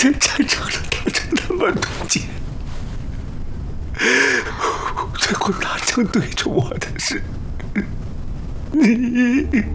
在战场上打成那么多结，最后拿枪对着我的是你。